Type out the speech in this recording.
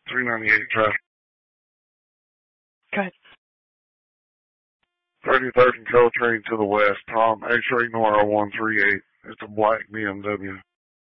398 traffic. Okay. 33rd and Coltrane to the west. Tom, X-ray Nora 138. It's a black BMW.